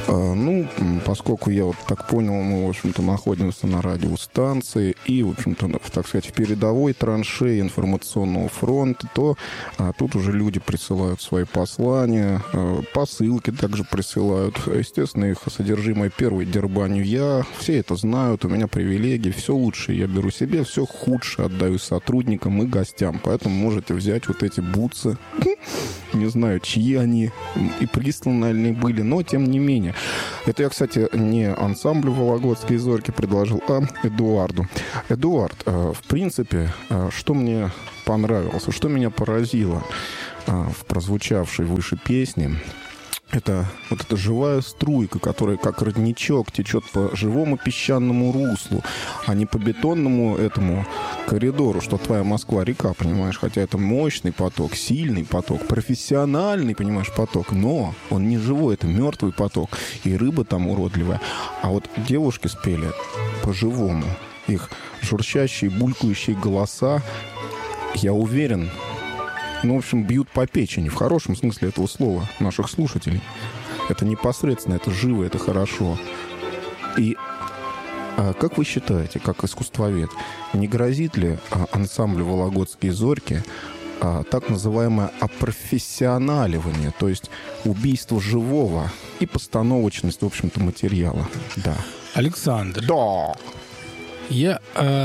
Поскольку я вот так понял, мы, в общем-то, находимся на радиостанции и, в общем-то, так сказать, в передовой траншее информационного фронта, то тут уже люди присылают свои послания, посылки также присылают. Естественно, их содержимое первой дербаню я. Все это знают, у меня привилегии, все лучшее я беру себе, все худшее отдаю сотрудникам и гостям. Поэтому можете взять вот эти бутсы. Не знаю, чьи они и присланы ли были, но тем не менее. Это я, кстати, не ансамблю «Вологодские зорьки» предложил, а Эдуарду. Эдуард, в принципе, что мне понравилось, что меня поразило в прозвучавшей выше песне, это вот эта живая струйка, которая как родничок течет по живому песчаному руслу, а не по бетонному этому коридору, что твоя Москва-река, понимаешь? Хотя это мощный поток, сильный поток, профессиональный, понимаешь, поток, но он не живой, это мертвый поток, и рыба там уродливая. А вот девушки спели по-живому. Их журчащие, булькающие голоса, я уверен, в общем, бьют по печени, в хорошем смысле этого слова, наших слушателей. Это непосредственно, это живо, это хорошо. И как вы считаете, как искусствовед, не грозит ли ансамблю «Вологодские зорьки» так называемое опрофессионаливание, то есть убийство живого и постановочность, в общем-то, материала? Да. Александр. Да. Я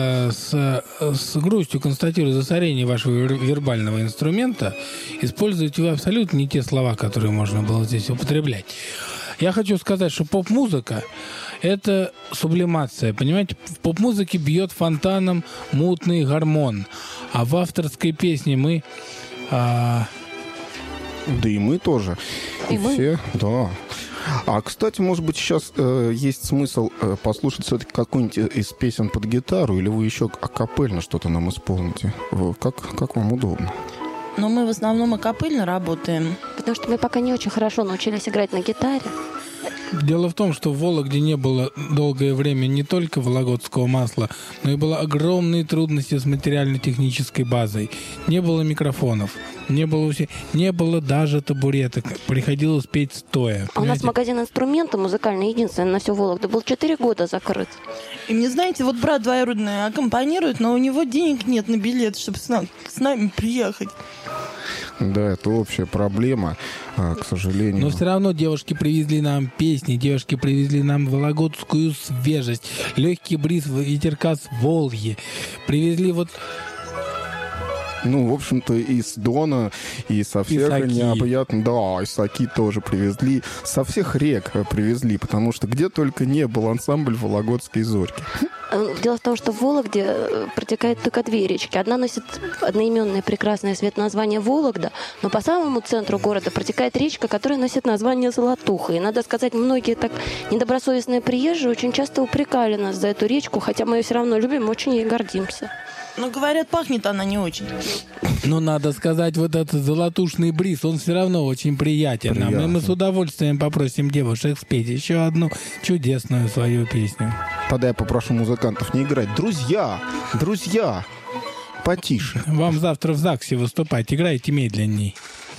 с грустью констатирую засорение вашего вербального инструмента. Используете вы абсолютно не те слова, которые можно было здесь употреблять. Я хочу сказать, что поп-музыка — это сублимация. Понимаете, в поп-музыке бьет фонтаном мутный гормон. А в авторской песне мы... Да и мы тоже. И мы? Все, да. Кстати, может быть, сейчас есть смысл послушать все-таки какую-нибудь из песен под гитару, или вы еще акапельно что-то нам исполните? Как вам удобно? Но мы в основном акапельно работаем. Потому что мы пока не очень хорошо научились играть на гитаре. Дело в том, что в Вологде не было долгое время не только вологодского масла, но и было огромные трудности с материально-технической базой. Не было микрофонов, не было даже табуреток. Приходилось петь стоя. А у нас магазин инструмента музыкальный, единственный на всю Вологду, был 4 года закрыт. И мне, знаете, вот брат двоюродный аккомпанирует, но у него денег нет на билет, чтобы с нами приехать. Да, это общая проблема, к сожалению. Но все равно девушки привезли нам песни, девушки привезли нам вологодскую свежесть, легкий бриз ветерка с Волги. Привезли вот... в общем-то, из Дона, и со всех необъятных... Да, и Саки тоже привезли. Со всех рек привезли, потому что где только не был ансамбль «Вологодские зорьки». Дело в том, что в Вологде протекает только 2 речки. Одна носит одноименное прекрасное название Вологда, но по самому центру города протекает речка, которая носит название Золотуха. И, надо сказать, многие так недобросовестные приезжие очень часто упрекали нас за эту речку, хотя мы ее все равно любим, очень ей гордимся. Но, говорят, пахнет она не очень. Но надо сказать, вот этот золотушный бриз, он все равно очень приятен нам. И мы с удовольствием попросим девушек спеть еще одну чудесную свою песню. Тогда я попрошу музыкантов не играть. Друзья, потише. Вам завтра в ЗАГСе выступать, играйте медленней.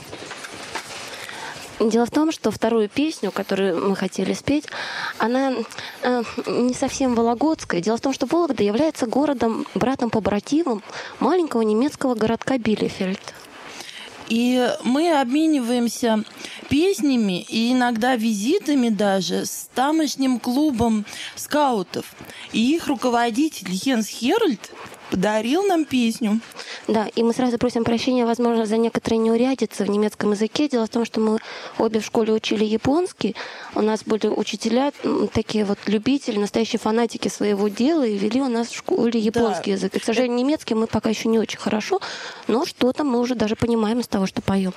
Дело в том, что вторую песню, которую мы хотели спеть, она не совсем вологодская. Дело в том, что Вологда является городом, братом-побратимом маленького немецкого городка Билефельд. И мы обмениваемся песнями и иногда визитами даже с тамошним клубом скаутов. И их руководитель Йенс Херальд подарил нам песню. Да, и мы сразу просим прощения, возможно, за некоторые неурядицы в немецком языке. Дело в том, что мы обе в школе учили японский. У нас были учителя, такие вот любители, настоящие фанатики своего дела, и вели у нас в школе японский язык. И, к сожалению, немецкий мы пока еще не очень хорошо, но что-то мы уже даже понимаем из того, что поем.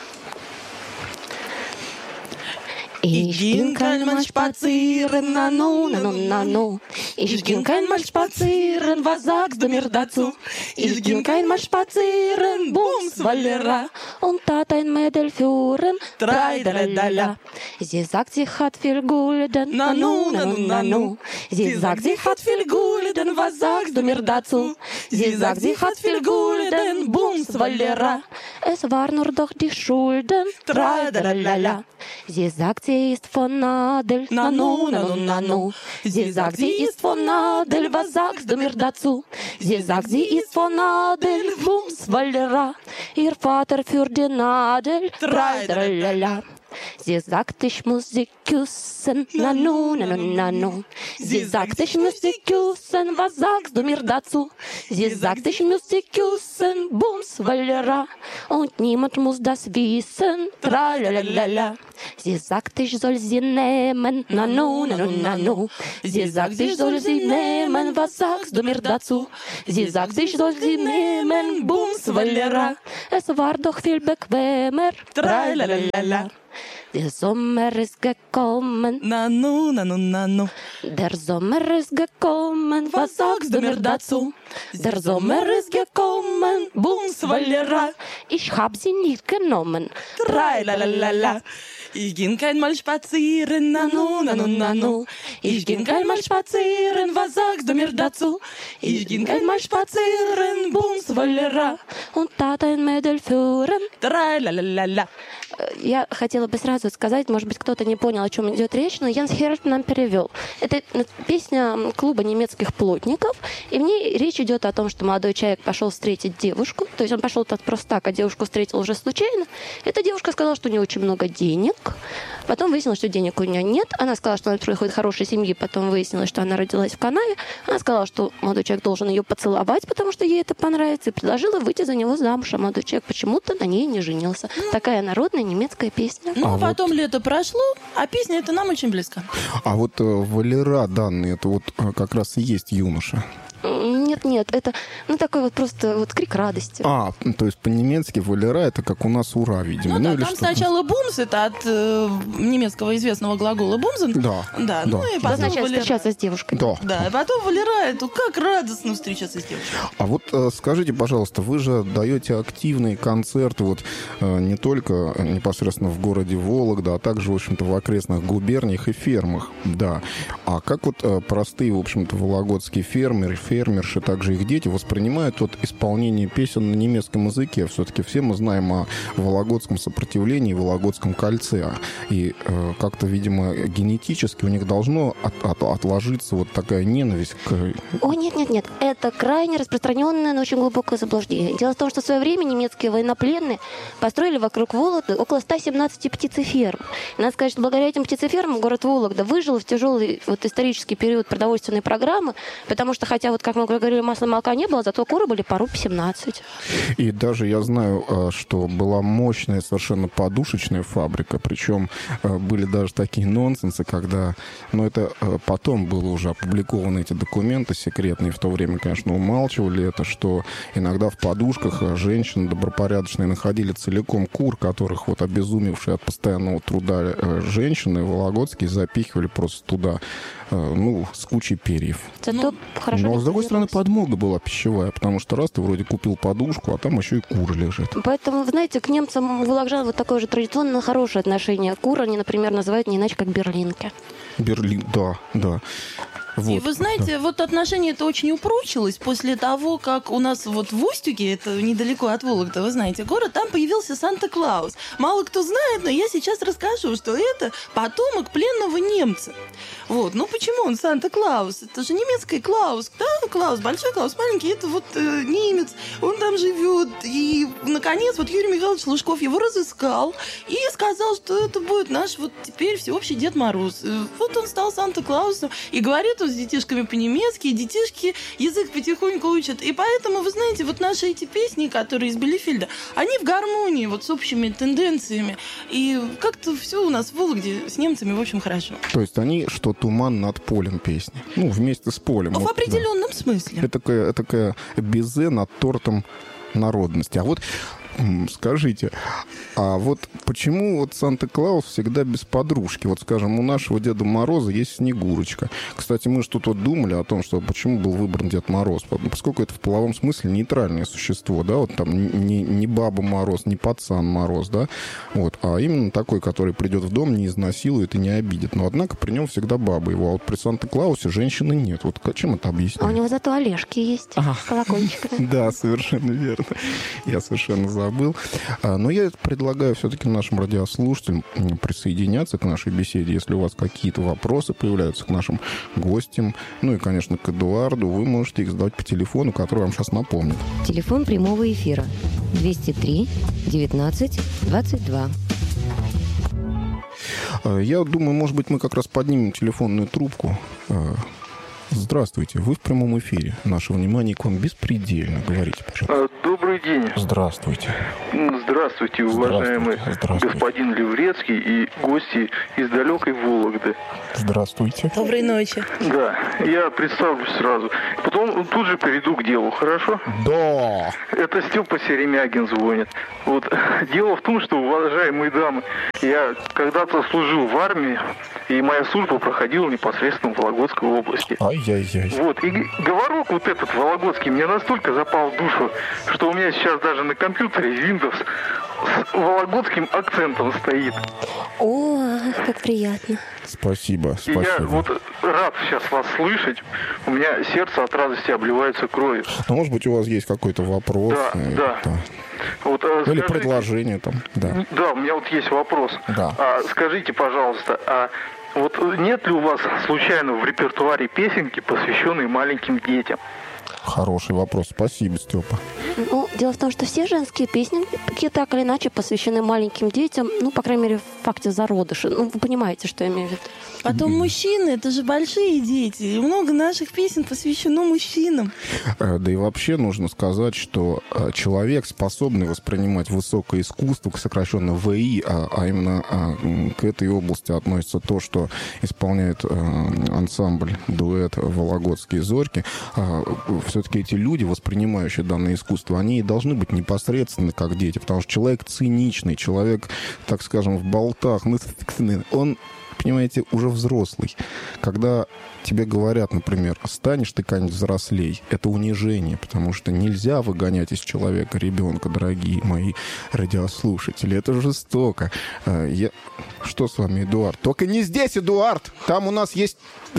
Ich ging einmal spazieren, nanu. Ich ging einmal spazieren, was sagst du mir dazu? Ich ging einmal spazieren, bums, Valera, und tat ein Mädel führen, drei, Sie sagt, sie hat viel Gulden, nanu, nanu, nanu. Sie sagt, sie hat viel Gulden, was sagst du mir dazu? Sie sagt, sie hat viel Gulden, Bums, Valera. Es war nur doch die Schulden, tralalala. Sie sagt, sie ist von Adel, nanu, nanu, nanu. Sie sagt, sie ist von Adel, was sagst du mir dazu? Sie sagt, sie ist von Adel, Bums, Valera. Ihr Vater für den Adel, tralalala. Sie sagt, ich muss sie küssen, nanu, nanu, nanu. Sie sagt, ich muss sie küssen, was sagst du mir dazu? Sie sagt, ich muss sie küssen, Bums, Valera. Und niemand muss das wissen, tralalala. Sie sagt, ich soll sie nehmen, nanu, nanu, nanu. Sie sagt, ich soll sie nehmen, was sagst du mir dazu? Sie sagt, ich soll sie nehmen, Bums, Valera. Es war doch viel bequemer, tralalala. Der Sommer ist gekommen. Nanu, nanu, nanu. Der Sommer ist gekommen. Was sagst du mir dazu? Der Sommer ist gekommen. Bums, Valera. Ich hab sie nicht genommen. Tralalala. Ich ging einmal spazieren, nanu, nanu, nanu. Ich ging einmal spazieren, was sagst du mir dazu? Ich ging einmal spazieren, Bums, Valera. Und tat ein Mädel führen. Tralalala. Я хотела бы сразу сказать, может быть, кто-то не понял, о чем идет речь, но Янс Херальд нам перевел. Это песня клуба немецких плотников, и в ней речь идет о том, что молодой человек пошел встретить девушку, то есть он пошел так просто так, а девушку встретил уже случайно. Эта девушка сказала, что у нее очень много денег, потом выяснилось, что денег у нее нет, она сказала, что она приходит из хорошей семьи, потом выяснилось, что она родилась в канаве, она сказала, что молодой человек должен ее поцеловать, потому что ей это понравится, и предложила выйти за него замуж, а молодой человек почему-то на ней не женился. Такая народная немецкая песня. Ну, потом лето прошло, а песня эта нам очень близка. А вот Валера данные, это вот как раз и есть юноша. Нет, это такой вот просто вот крик радости. То есть по-немецки Валера это как у нас ура, видимо. Ну да, там сначала бумс, это от немецкого известного глагола бумзен. Да. Ну и потом означает встречаться с девушкой. Да, и потом Валера, это как радостно встречаться с девушкой. А вот скажите, пожалуйста, вы же даете активные концерты вот не только непосредственно в городе Вологда, а также, в общем-то, в окрестных губерниях и фермах. Да. А как вот простые, в общем-то, вологодские фермерши, также их дети воспринимают вот исполнение песен на немецком языке? Все-таки все мы знаем о вологодском сопротивлении, вологодском кольце. И как-то, видимо, генетически у них должно отложиться вот такая ненависть к... О, нет. Это крайне распространенное, но очень глубокое заблуждение. Дело в том, что в свое время немецкие военнопленные построили вокруг Вологды около 117 птицеферм. И надо сказать, что благодаря этим птицефермам город Вологда выжил в тяжелый вот исторический период продовольственной программы, потому что, хотя вот, как мы говорили, масла и молока не было, зато куры были по руб 17. И даже я знаю, что была мощная совершенно подушечная фабрика, причем были даже такие нонсенсы, когда, это потом было уже опубликованы эти документы секретные, в то время, конечно, умалчивали это, что иногда в подушках женщины добропорядочные находили целиком кур, которых вот обезумевшие от постоянного труда женщины вологодские запихивали просто туда, с кучей перьев. Но, с другой стороны, подмога была пищевая, потому что раз ты вроде купил подушку, а там еще и кур лежит. Поэтому, вы знаете, к немцам вологоджан вот такое же традиционно хорошее отношение. Кур они, например, называют не иначе, как берлинки. Да. Вот. И вы знаете, вот отношение это очень упрочилось после того, как у нас вот в Устюге, это недалеко от Вологды, вы знаете, город, там появился Санта-Клаус. Мало кто знает, но я сейчас расскажу, что это потомок пленного немца. Вот, почему он Санта-Клаус? Это же немецкий Клаус, да? Клаус, большой Клаус, маленький, это вот немец, он там живет. И, наконец, вот Юрий Михайлович Лужков его разыскал и сказал, что это будет наш вот теперь всеобщий Дед Мороз. Вот он стал Санта-Клаусом и говорит с детишками по-немецки, и детишки язык потихоньку учат. И поэтому, вы знаете, вот наши эти песни, которые из Билефельда, они в гармонии вот с общими тенденциями. И как-то все у нас в Вологде с немцами, в общем, хорошо. То есть они, что туман над полем песни. Вместе с полем. В определенном смысле. Это такая безе над тортом народности. А вот Скажите, а вот почему вот Санта-Клаус всегда без подружки? Вот, скажем, у нашего Деда Мороза есть Снегурочка. Кстати, мы что-то вот думали о том, что почему был выбран Дед Мороз. Поскольку это в половом смысле нейтральное существо, да, вот там не Баба Мороз, не Пацан Мороз, да, вот, а именно такой, который придет в дом, не изнасилует и не обидит. Но, однако, при нем всегда баба его, а вот при Санта-Клаусе женщины нет. Вот чем это объяснить? А у него зато Олежки есть с колокольчиками. Да, совершенно верно. Я совершенно забыл. Но я предлагаю все-таки нашим радиослушателям присоединяться к нашей беседе. Если у вас какие-то вопросы появляются к нашим гостям, ну и, конечно, к Эдуарду, вы можете их задавать по телефону, который вам сейчас напомнит. Телефон прямого эфира 203 19 22. Я думаю, может быть, мы как раз поднимем телефонную трубку. Здравствуйте, вы в прямом эфире. Наше внимание к вам беспредельно. Говорите, пожалуйста. Добрый день. Здравствуйте. Здравствуйте, уважаемый господин Леврецкий и гости из далекой Вологды. Здравствуйте. Доброй ночи. Да, я представлюсь сразу. Потом тут же перейду к делу, хорошо? Да. Это Степа Серемягин звонит. Вот дело в том, что, уважаемые дамы, я когда-то служил в армии, и моя служба проходила непосредственно в Вологодской области. Ай-яй-яй. Вот, и говорок вот этот вологодский мне настолько запал в душу, что у меня сейчас даже на компьютере Windows с вологодским акцентом стоит. О, как приятно. Спасибо, И я вот рад сейчас вас слышать. У меня сердце от радости обливается кровью. Ну, может быть, у вас есть какой-то вопрос? Да. Вот, или скажите, предложение там. Да. Да, у меня вот есть вопрос. Да. Скажите, пожалуйста, вот нет ли у вас случайно в репертуаре песенки, посвященные маленьким детям? Хороший вопрос. Спасибо, Степа. Ну, дело в том, что все женские песни так или иначе посвящены маленьким детям, ну, по крайней мере, в факте зародыша. Ну, вы понимаете, что я имею в виду. Потом мужчины, это же большие дети. И много наших песен посвящено мужчинам. Да и вообще нужно сказать, что человек, способный воспринимать высокое искусство, сокращенно ВИ, а именно к этой области относится то, что исполняет ансамбль, дуэт «Вологодские зорьки», все-таки эти люди, воспринимающие данное искусство, они и должны быть непосредственно как дети, потому что человек циничный, человек, так скажем, в болтах, он, понимаете, уже взрослый. Когда тебе говорят, например, станешь ты как-нибудь взрослей, это унижение, потому что нельзя выгонять из человека ребенка, дорогие мои радиослушатели. Это жестоко. Что с вами, Эдуард? Только не здесь, Эдуард! Там у нас есть...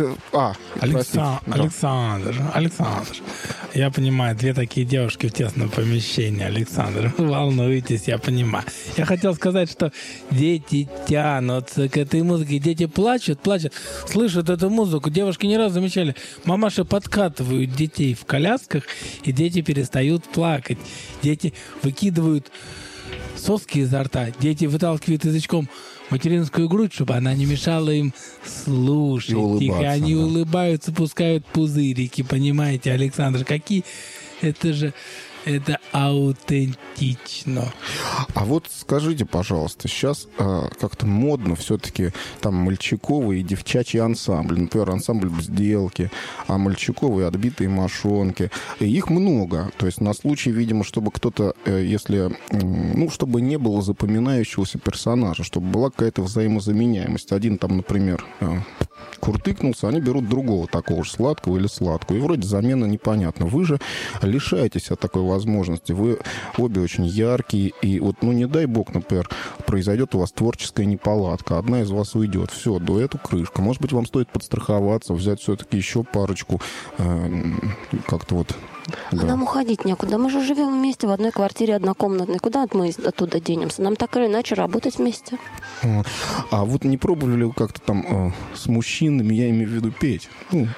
Александр, я понимаю, две такие девушки в тесном помещении, Александр, вы волнуетесь, я понимаю. Я хотел сказать, что дети тянутся к этой музыке, дети плачут, слышат эту музыку. Девушки не раз замечали, мамаши подкатывают детей в колясках, и дети перестают плакать. Дети выкидывают соски изо рта, дети выталкивают язычком материнскую грудь, чтобы она не мешала им слушать. И они улыбаются, пускают пузырики, понимаете, Александр, какие... Это аутентично. А вот скажите, пожалуйста, сейчас как-то модно все-таки там мальчиковые и девчачьи ансамбли. Например, ансамбль «Бзделки», а мальчиковые «Отбитые мошонки». И их много. То есть на случай, видимо, чтобы кто-то, если... Ну, чтобы не было запоминающегося персонажа, чтобы была какая-то взаимозаменяемость. Один там, например... куртыкнулся, они берут другого такого же сладкого или сладкого. И вроде замена непонятна. Вы же лишаетесь от такой возможности. Вы обе очень яркие. И вот, ну, не дай бог, например, произойдет у вас творческая неполадка. Одна из вас уйдет. Все, дуэту крышка. Может быть, вам стоит подстраховаться, взять все-таки еще парочку. Как-то вот... Да. А нам уходить некуда. Мы же живем вместе в одной квартире однокомнатной. Куда мы оттуда денемся? Нам так или иначе работать вместе. А вот не пробовали ли вы как-то там с мужчинами, я имею в виду, петь?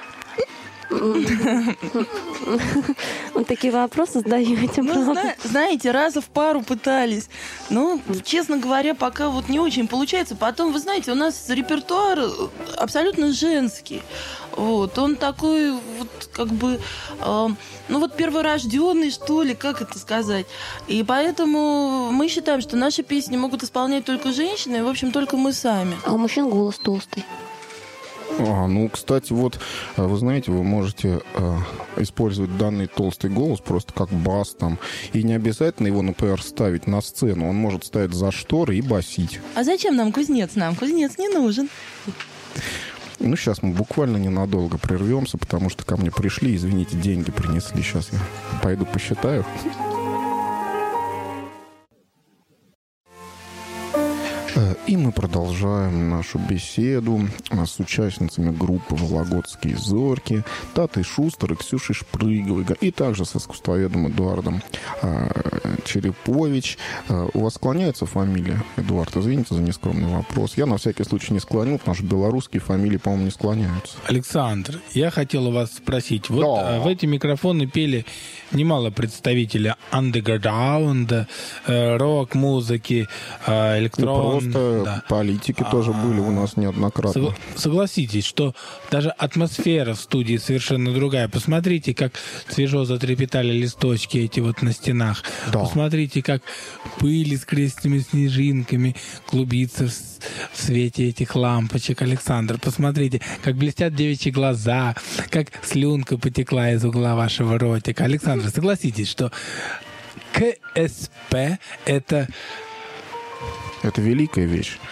Такие вопросы задаете. Знаете, раза в пару пытались. Но, честно говоря, пока вот не очень получается. Потом, вы знаете, у нас репертуар абсолютно женский. Вот, он такой вот как бы, ну вот перворожденный, что ли, как это сказать. И поэтому мы считаем, что наши песни могут исполнять только женщины, и, в общем, только мы сами. А у мужчин голос толстый. Ну, кстати, вот, вы знаете, вы можете использовать данный толстый голос просто как бас там. И не обязательно его, например, ставить на сцену. Он может ставить за шторы и басить. А зачем нам кузнец? Нам кузнец не нужен. Ну, сейчас мы буквально ненадолго прервемся, потому что ко мне пришли, извините, деньги принесли. Сейчас я пойду посчитаю. И мы продолжаем нашу беседу с участницами группы «Вологодские зорьки» Татой Шустер и Ксюшей Шпрыговой, и также с искусствоведом Эдуардом Черепович. У вас склоняется фамилия, Эдуард? Извините за нескромный вопрос. Я на всякий случай не склонил, потому что белорусские фамилии, по-моему, не склоняются. Александр, я хотел у вас спросить. Вот да. В эти микрофоны пели немало представителей андеграунда, рок-музыки, электрон. Просто политики тоже были у нас неоднократно. Согласитесь, что даже атмосфера в студии совершенно другая. Посмотрите, как свежо затрепетали листочки эти вот на стенах. Да. Посмотрите, как пыль с крестными снежинками клубится в свете этих лампочек. Александр, посмотрите, как блестят девичьи глаза, как слюнка потекла из угла вашего ротика. Александр, согласитесь, что КСП — это великая вещь.